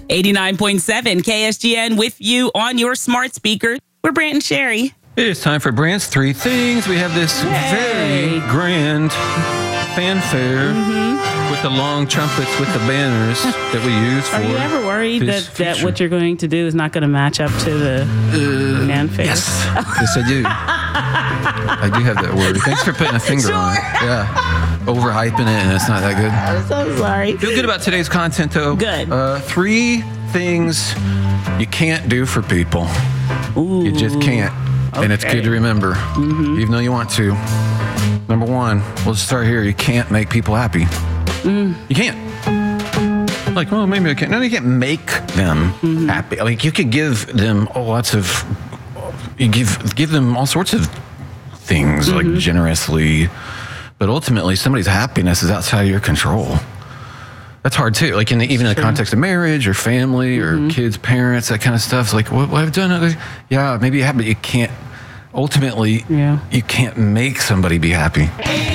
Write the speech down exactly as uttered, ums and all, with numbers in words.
eighty-nine point seven K S G N with you on your smart speaker. We're Brant and Sherry. It is time for Brant's Three Things. We have this Yay. very grand fanfare Mm-hmm. with the long trumpets with the banners that we use for Are you ever worried this that, that feature. what you're going to do is not going to match up to the Uh, fanfare? Yes. Yes, I do. I do have that word. Thanks for putting a finger on it. Yeah. Overhyping it, and it's not that good. I'm so sorry. Feel good about today's content, though. Good. Uh, three things you can't do for people. Ooh. You just can't. And it's Okay. good to remember, Mm-hmm. even though you want to. Number one, we'll just start here. You can't make people happy. Mm. You can't. Like, well, maybe I can't. No, you can't make them Mm-hmm. happy. Like, you could give them oh, lots of, you give give them all sorts of things, Mm-hmm. like generously. But ultimately, somebody's happiness is outside of your control. That's hard too. Like in the, even in the context of marriage or family or Mm-hmm. kids, parents, that kind of stuff. It's like, what, what I've done? Like, yeah, maybe you have, but you can't. Ultimately, Yeah. you can't make somebody be happy.